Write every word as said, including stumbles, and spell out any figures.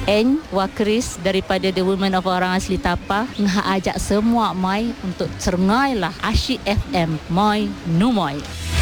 N Wakris daripada The Women of Orang Asli Tapa ngah ajak semua mai untuk cerengai lah Asyik F M Moi Numoy.